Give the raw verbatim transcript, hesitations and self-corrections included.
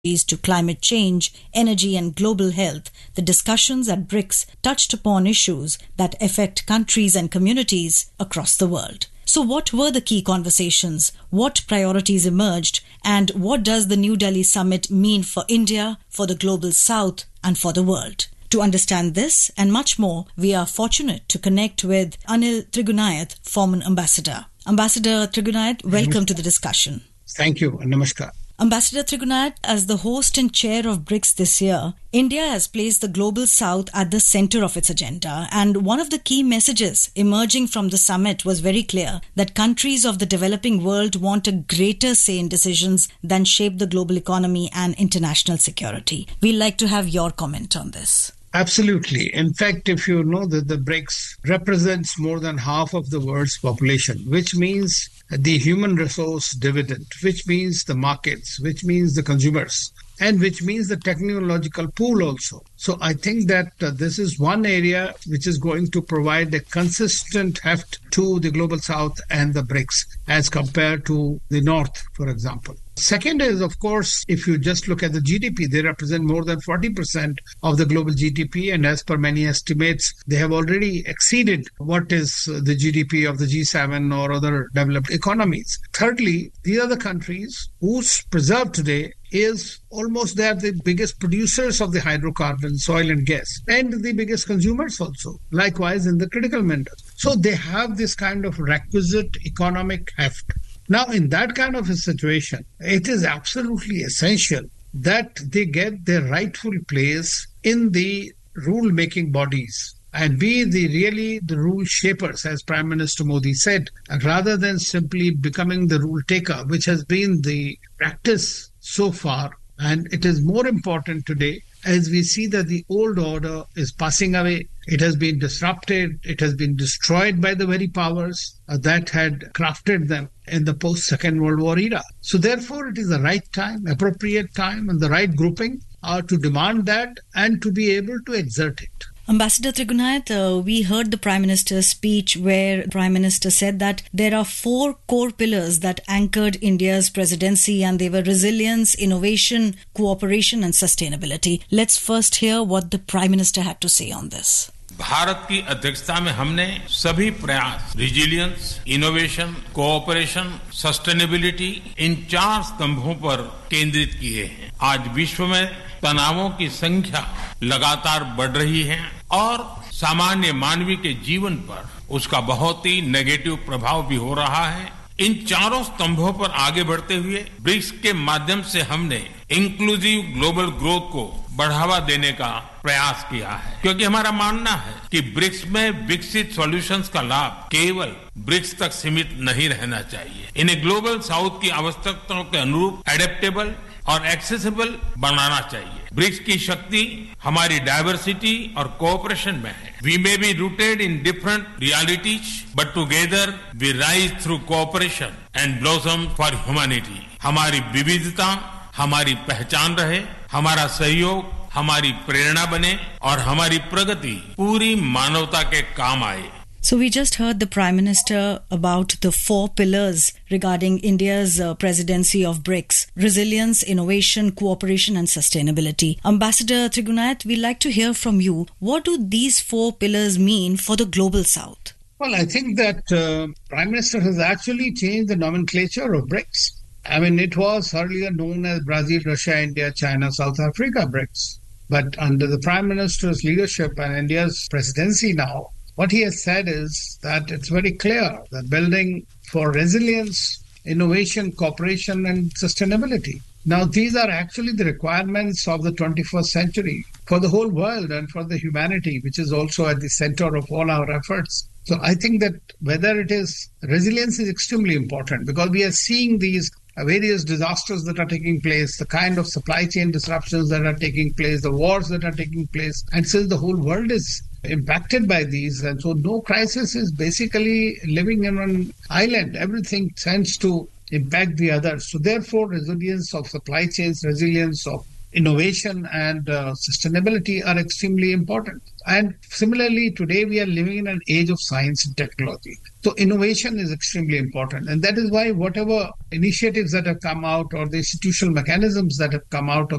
to climate change, energy and global health, the discussions at BRICS touched upon issues that affect countries and communities across the world. So what were the key conversations? What priorities emerged? And what does the New Delhi summit mean for India, for the global south and for the world? To understand this and much more, we are fortunate to connect with Anil Trigunayath, former ambassador. Ambassador Trigunayath, welcome to the discussion. Thank you. Namaskar. Ambassador Trigunayath, as the host and chair of BRICS this year, India has placed the global south at the center of its agenda. And one of the key messages emerging from the summit was very clear that countries of the developing world want a greater say in decisions than shape the global economy and international security. We'd like to have your comment on this. Absolutely. In fact, if you know that the BRICS represents more than half of the world's population, which means the human resource dividend, which means the markets, which means the consumers, and which means the technological pool also. So I think that uh, this is one area which is going to provide a consistent heft to the global south and the BRICS as compared to the north, for example. Second is, of course, if you just look at the G D P, they represent more than forty percent of the global G D P. And as per many estimates, they have already exceeded what is the G D P of the G seven or other developed economies. Thirdly, these are the countries whose preserve today is almost they are the biggest producers of the hydrocarbons, oil and gas, and the biggest consumers also, likewise in the critical minerals. So they have this kind of requisite economic heft. Now, in that kind of a situation, it is absolutely essential that they get their rightful place in the rule-making bodies and be the really the rule shapers, as Prime Minister Modi said, rather than simply becoming the rule taker, which has been the practice so far. And it is more important today as we see that the old order is passing away. It has been disrupted. It has been destroyed by the very powers that had crafted them in the post-Second World War era. So therefore, it is the right time, appropriate time, and the right grouping are to demand that and to be able to exert it. Ambassador Trigunayath, uh, we heard the Prime Minister's speech where the Prime Minister said that there are four core pillars that anchored India's presidency, and they were resilience, innovation, cooperation and sustainability. Let's first hear what the Prime Minister had to say on this. Bharat की अध्यक्षता में हमने सभी प्रयास resilience, innovation, cooperation, sustainability इन चार स्तंभों पर केंद्रित किए हैं। आज विश्व में तनावों की संख्या लगातार बढ़ रही है और सामान्य मानवीय के जीवन पर उसका बहुत ही नेगेटिव प्रभाव भी हो रहा है। इन चारों स्तंभों पर आगे बढ़ते हुए ब्रिक्स के माध्यम से हमने इंक्लूसिव ग्लोबल ग्रोथ को बढ़ावा देने का प्रयास किया है, क्योंकि हमारा मानना है कि ब्रिक्स में विकसित सॉल्यूशंस का लाभ केवल ब्रिक्स तक सीमित नहीं रहना चाहिए। इन्हें ग्लोबल साउथ की आवश्यकताओं के अनुरूप एडेप्टेबल और एक्सेसिबल बनाना चाहिए। ब्रिक्स की शक्ति हमारी डाइवर्सिटी और कोऑपरेशन में है। We may be rooted in different realities, but together we rise through cooperation and blossom for humanity. हमारी विविधता हमारी पहचान रहे, हमारा सहयोग हमारी प्रेरणा बने और हमारी प्रगति पूरी मानवता के काम आए। So we just heard the Prime Minister about the four pillars regarding India's uh, presidency of BRICS: resilience, innovation, cooperation and sustainability. Ambassador Trigunayath, we'd like to hear from you. What do these four pillars mean for the global south? Well, I think that uh, Prime Minister has actually changed the nomenclature of BRICS. I mean, it was earlier known as Brazil, Russia, India, China, South Africa BRICS. But under the Prime Minister's leadership and India's presidency now, what he has said is that it's very clear that building for resilience, innovation, cooperation and sustainability. Now, these are actually the requirements of the twenty-first century for the whole world and for the humanity, which is also at the center of all our efforts. So I think that whether it is resilience is extremely important because we are seeing these various disasters that are taking place, the kind of supply chain disruptions that are taking place, the wars that are taking place. And since the whole world is impacted by these, and so no crisis is basically living in an island. Everything tends to impact the others. So therefore, resilience of supply chains, resilience of innovation and uh, sustainability are extremely important. And similarly, today we are living in an age of science and technology. So innovation is extremely important. And that is why whatever initiatives that have come out or the institutional mechanisms that have come out of